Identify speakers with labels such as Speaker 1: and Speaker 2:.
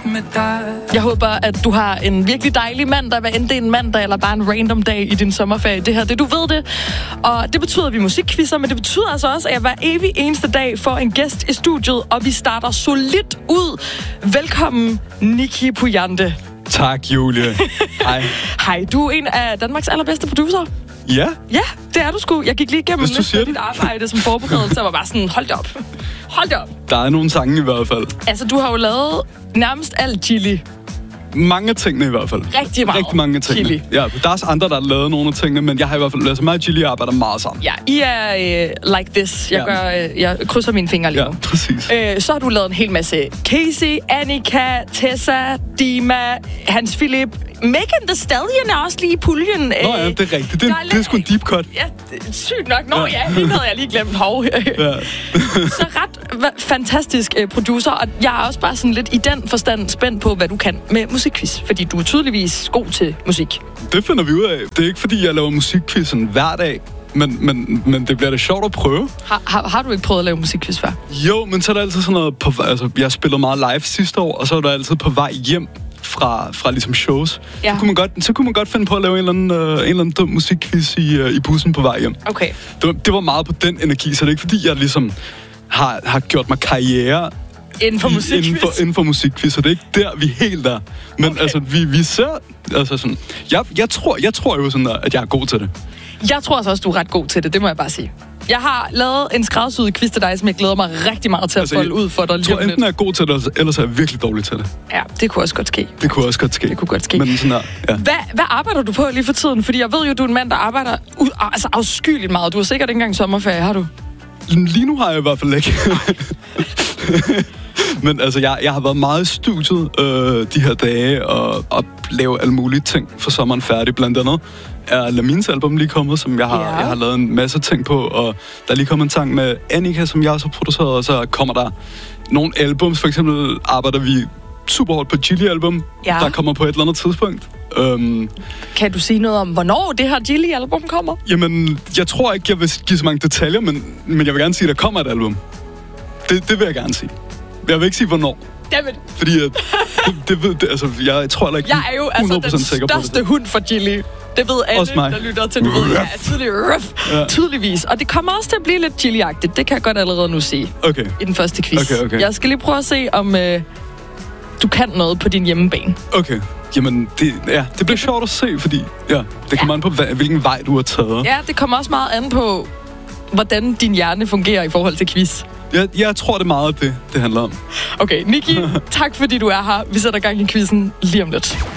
Speaker 1: med dig.
Speaker 2: Jeg håber, at du har en virkelig dejlig mandag, hvad end det er en mandag eller bare en random dag i din sommerferie. Det her, det du ved det. Og det betyder, at vi musikquizzer, men det betyder altså også, at jeg hver evig eneste dag får en gæst i studiet, og vi starter solidt ud. Velkommen, Nikki Pujante.
Speaker 3: Tak, Julie. Hej.
Speaker 2: Hej, du er en af Danmarks allerbedste producer.
Speaker 3: Ja?
Speaker 2: Ja, det er du sgu. Jeg gik lige igennem lidt af dit arbejde som forberedelse, og var bare sådan, hold da op. Hold da op.
Speaker 3: Der er nogle sange i hvert fald.
Speaker 2: Altså, du har jo lavet nærmest alt chili.
Speaker 3: Mange af tingene i hvert fald.
Speaker 2: Rigtig meget.
Speaker 3: Rigtig mange af tingene.
Speaker 2: Chili.
Speaker 3: Ja, der er også andre, der har lavet nogle af tingene, men jeg har i hvert fald lavet så meget chili, og arbejder meget sammen.
Speaker 2: Ja, I er like this. Jeg krydser mine fingre lige nu.
Speaker 3: Ja, præcis.
Speaker 2: Så har du lavet en hel masse. Casey, Annika, Tessa, Dima, Hans Philip. Megan Thee Stallion er også lige i puljen.
Speaker 3: Nå ja, det er rigtigt. Det er sgu en deep cut.
Speaker 2: Ja, sygt nok. Nå ja, hende havde jeg lige glemt. Hov.
Speaker 3: Ja.
Speaker 2: Så ret fantastisk producer, og jeg er også bare sådan lidt i den forstand spændt på, hvad du kan med musikquiz. Fordi du er tydeligvis god til musik.
Speaker 3: Det finder vi ud af. Det er ikke, fordi jeg laver musikquizzen hver dag. Men det bliver da sjovt at prøve.
Speaker 2: Har du ikke prøvet at lave musikquiz før?
Speaker 3: Jo, men så er der altid sådan noget på... Altså, jeg spillede meget live sidste år, og så er der altid på vej hjem fra ligesom shows. Ja. Så kunne man godt finde på at lave en eller anden dum musikquiz i bussen på vej hjem.
Speaker 2: Okay.
Speaker 3: Det var meget på den energi, så det er ikke fordi, jeg ligesom har gjort mig karriere
Speaker 2: inden for
Speaker 3: musikquiz, så det er ikke der, vi er helt der. Men okay. Altså, vi ser... Altså sådan... Jeg tror jo sådan, at jeg er god til det.
Speaker 2: Jeg tror også, du er ret god til det, det må jeg bare sige. Jeg har lavet en skræddersyet quiz til dig, som jeg glæder mig rigtig meget til at folde ud for dig.
Speaker 3: Jeg tror enten er jeg god til det, ellers er jeg virkelig dårlig til det.
Speaker 2: Ja, det kunne også godt ske.
Speaker 3: Det kunne godt ske. Men sådan her, ja.
Speaker 2: Hvad arbejder du på lige for tiden? Fordi jeg ved jo, du er en mand, der arbejder afskyeligt meget. Du har sikkert ikke engang sommerferie, har du?
Speaker 3: Lige nu har jeg i hvert fald ikke. Men altså, jeg har været meget i studiet de her dage og lave alle mulige ting for sommeren færdig. Blandt andet er Lamines album lige kommet, som jeg har lavet en masse ting på. Og der er lige kommet en sang med Annika, som jeg også har produceret. Og så kommer der nogle albums. For eksempel arbejder vi super hårdt på Gilly-album, der kommer på et eller andet tidspunkt.
Speaker 2: Kan du sige noget om, hvornår det her Gilly-album kommer?
Speaker 3: Jamen, jeg tror ikke, jeg vil give så mange detaljer, men jeg vil gerne sige, at der kommer et album. Det vil jeg gerne sige. Jeg vil ikke sige, hvornår.
Speaker 2: Dammit.
Speaker 3: Fordi jeg tror heller ikke,
Speaker 2: jeg er jo altså den største hund for Gilly. Det ved alle, der lytter til. Du ved, jeg er tydeligvis. Og det kommer også til at blive lidt Gilly-agtigt. Det kan jeg godt allerede nu sige.
Speaker 3: Okay.
Speaker 2: I den første quiz.
Speaker 3: Okay.
Speaker 2: Jeg skal lige prøve at se, om du kan noget på din hjemmebane.
Speaker 3: Okay. Jamen, det bliver sjovt at se, fordi det kommer an på, hvilken vej du har taget.
Speaker 2: Ja, det kommer også meget an på, hvordan din hjerne fungerer i forhold til quiz.
Speaker 3: Jeg tror, det er meget det handler om.
Speaker 2: Okay, Nikki, tak fordi du er her. Vi sætter gang i quizzen lige om lidt.